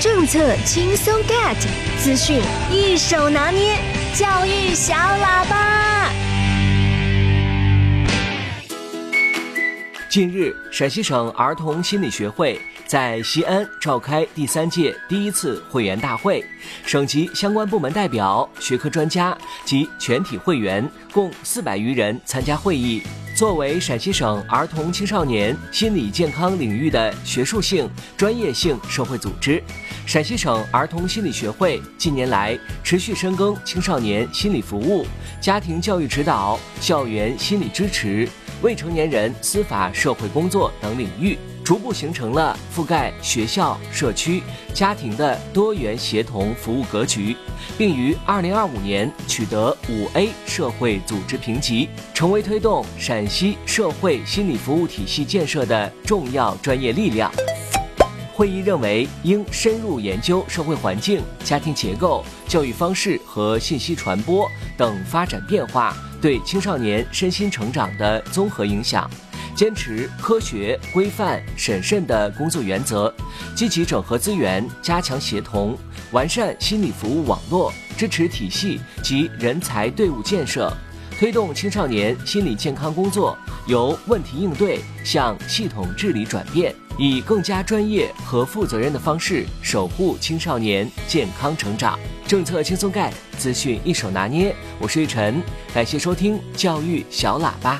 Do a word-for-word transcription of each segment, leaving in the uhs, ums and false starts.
政策轻松 get， 资讯一手拿捏，教育小喇叭。 近日，陕西省儿童心理学会在西安召开第三届第一次会员大会，省级相关部门代表、学科专家及全体会员共四百余人参加会议。作为陕西省儿童青少年心理健康领域的学术性、专业性社会组织，陕西省儿童心理学会近年来持续深耕青少年心理服务、家庭教育指导、校园心理支持、未成年人司法社会工作等领域，逐步形成了覆盖学校、社区、家庭的多元协同服务格局，并于二零二五年取得五 A 社会组织评级，成为推动陕西社会心理服务体系建设的重要专业力量。会议认为，应深入研究社会环境、家庭结构、教育方式和信息传播等发展变化对青少年身心成长的综合影响，坚持科学、规范、审慎的工作原则，积极整合资源，加强协同，完善心理服务网络，支持体系及人才队伍建设，推动青少年心理健康工作由问题应对向系统治理转变，以更加专业和负责任的方式守护青少年健康成长。政策轻松盖，资讯一手拿捏。我是玉晨，感谢收听教育小喇叭。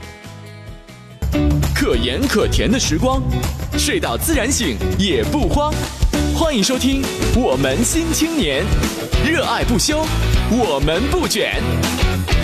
可盐可甜的时光，睡到自然醒也不慌。欢迎收听我们新青年，热爱不休，我们不卷。